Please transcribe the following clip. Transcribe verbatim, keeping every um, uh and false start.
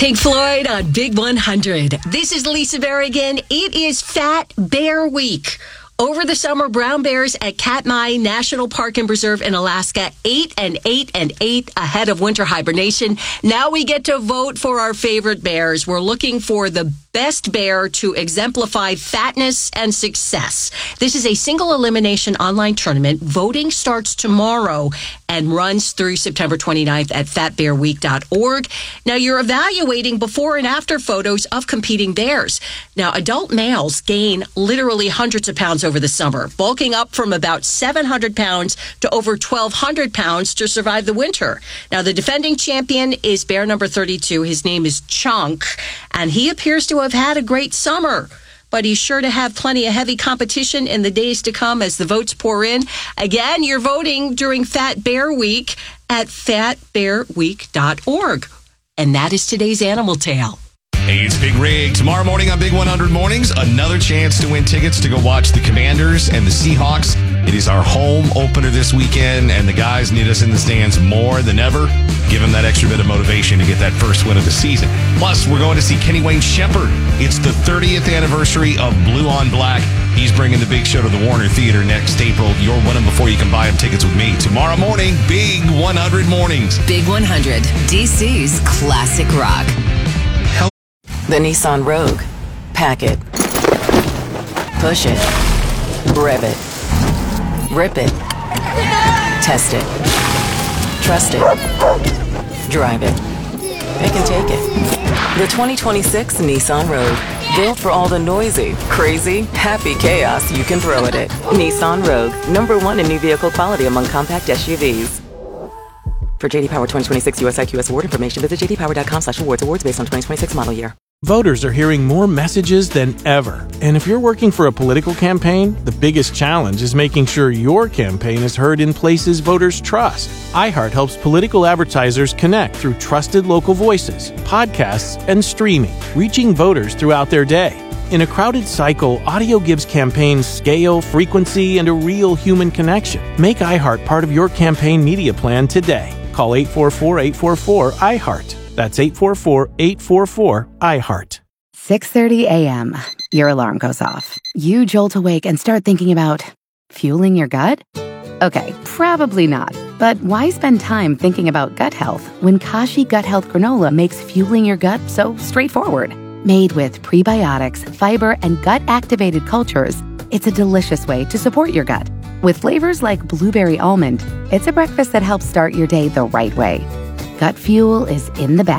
Pink Floyd on Big one hundred. This is Lisa Berrigan. It is Fat Bear Week. Over the summer, brown bears at Katmai National Park and Preserve in Alaska, eight and eight and eight ahead of winter hibernation. Now we get to vote for our favorite bears. We're looking for the best bear to exemplify fatness and success. This is a single elimination online tournament. Voting starts tomorrow and runs through September twenty-ninth at fat bear week dot org. Now, you're evaluating before and after photos of competing bears. Now, adult males gain literally hundreds of pounds over the summer, bulking up from about seven hundred pounds to over twelve hundred pounds to survive the winter. Now, the defending champion is bear number thirty-two. His name is Chunk, and he appears to have had a great summer, but he's sure to have plenty of heavy competition in the days to come as the votes pour in. Again, you're voting during Fat Bear Week at fat bear week dot org. And that is today's Animal Tale. Hey, it's Big Rig. Tomorrow morning on Big one hundred Mornings, another chance to win tickets to go watch the Commanders and the Seahawks. It is our home opener this weekend, and the guys need us in the stands more than ever. Give them that extra bit of motivation to get that first win of the season. Plus, we're going to see Kenny Wayne Shepherd. It's the thirtieth anniversary of Blue on Black. He's bringing the big show to the Warner Theater next April. You'll win them before you can buy them tickets with me. Tomorrow morning, Big one hundred Mornings. Big one hundred, D C's classic rock. The Nissan Rogue. Pack it. Push it. Rev it. Rip it. Test it. Trust it. Drive it. Pick and take it. The twenty twenty-six Nissan Rogue. Built for all the noisy, crazy, happy chaos you can throw at it. Nissan Rogue. Number one in new vehicle quality among compact S U Vs. For J D Power twenty twenty-six U S I Q S award information, visit j d power dot com slash awards. Awards based on twenty twenty-six model year. Voters are hearing more messages than ever. And if you're working for a political campaign, the biggest challenge is making sure your campaign is heard in places voters trust. iHeart helps political advertisers connect through trusted local voices, podcasts, and streaming, reaching voters throughout their day. In a crowded cycle, audio gives campaigns scale, frequency, and a real human connection. Make iHeart part of your campaign media plan today. Call eight four four, eight four four, iHeart. That's eight four four, eight four four, iHeart. six thirty a.m. Your alarm goes off. You jolt awake and start thinking about fueling your gut? Okay, probably not. But why spend time thinking about gut health when Kashi Gut Health Granola makes fueling your gut so straightforward? Made with prebiotics, fiber, and gut-activated cultures, it's a delicious way to support your gut. With flavors like blueberry almond, it's a breakfast that helps start your day the right way. Gut fuel is in the bag.